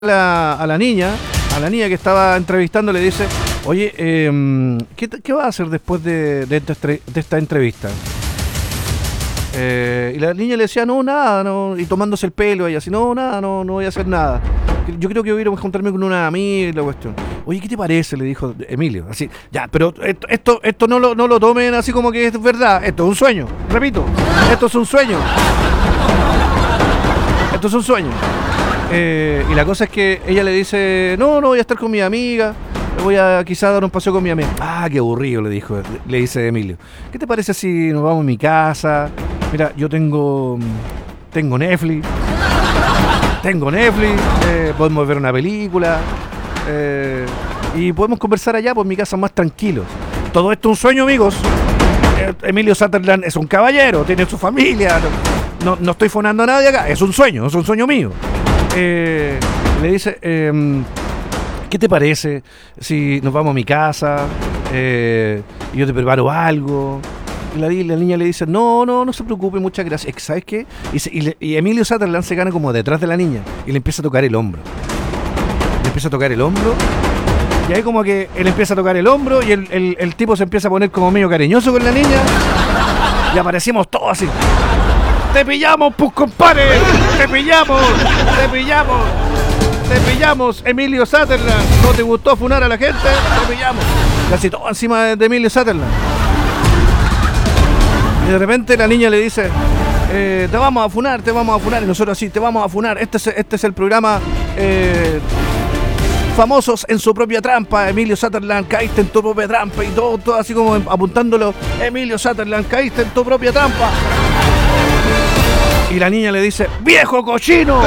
a la niña que estaba entrevistando, le dice: oye, ¿qué vas a hacer después de esta entrevista? Y la niña le decía: no, nada, no, y tomándose el pelo, ella así: no, nada, no voy a hacer nada. Yo creo que voy a ir a juntarme con una amiga y la cuestión. Oye, ¿qué te parece?, le dijo Emilio. Así, ya, pero esto no lo tomen así como que es verdad. Esto es un sueño, repito, esto es un sueño. Esto es un sueño. Y la cosa es que ella le dice: no voy a estar con mi amiga, voy a quizá dar un paseo con mi amiga. Ah, qué aburrido, le dice Emilio. ¿Qué te parece si nos vamos a mi casa? Mira, yo tengo Netflix. Podemos ver una película. Y podemos conversar allá, por mi casa, más tranquilos. Todo esto es un sueño, amigos. Emilio Sutherland es un caballero, tiene su familia. No estoy fonando a nadie acá. Es un sueño mío. Le dice: ¿qué te parece si nos vamos a mi casa y yo te preparo algo? Y la niña le dice: no se preocupe, muchas gracias. ¿Sabes qué? Y Emilio Sutherland se gana como detrás de la niña y le empieza a tocar el hombro. Y ahí como que él empieza a tocar el hombro y el tipo se empieza a poner como medio cariñoso con la niña. Y aparecimos todos así. ¡Te pillamos, pues, compadre! ¡Te pillamos, Emilio Sutherland! ¿No te gustó funar a la gente? ¡Te pillamos! Casi todo encima de Emilio Sutherland. Y de repente la niña le dice: te vamos a funar. Y nosotros así: te vamos a funar. Este es el programa Famosos en su propia trampa. Emilio Sutherland, caíste en tu propia trampa. Y todo así como apuntándolo: Emilio Sutherland, caíste en tu propia trampa. Y la niña le dice: ¡viejo cochino!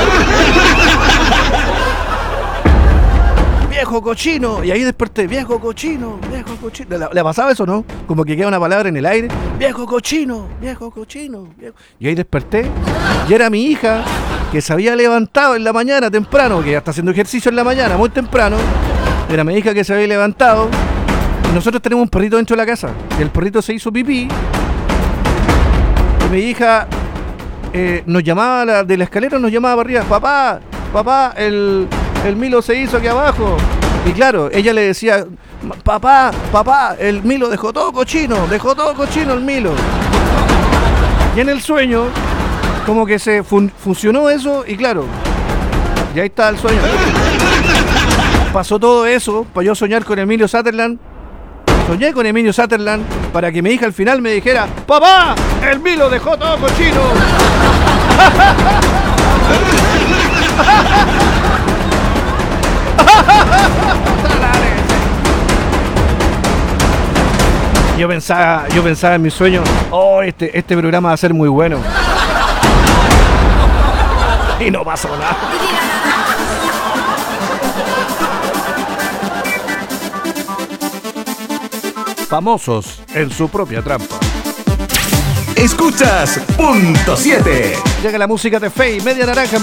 ¡Viejo cochino! Y ahí desperté: ¡viejo cochino! ¿Le pasaba eso, no? Como que queda una palabra en el aire: ¡viejo cochino! Y ahí desperté y era mi hija, que se había levantado en la mañana temprano, que ya está haciendo ejercicio en la mañana, muy temprano. Era mi hija que se había levantado. Y nosotros tenemos un perrito dentro de la casa. Y el perrito se hizo pipí. Y mi hija nos llamaba de la escalera, nos llamaba para arriba: papá, el Milo se hizo aquí abajo. Y claro, ella le decía: papá, el Milo dejó todo cochino el Milo. Y en el sueño como que se funcionó eso, y claro, y ahí está el sueño. Pasó todo eso para yo soñar con Emilio Sutherland. Soñé con Emilio Sutherland para que mi hija al final me dijera: papá, el Milo dejó todo cochino. Yo pensaba en mis sueños: oh, este programa va a ser muy bueno. Y no pasó nada. Famosos en su propia trampa. Escuchas Punto 7. Llega la música de Faye, Media Naranja.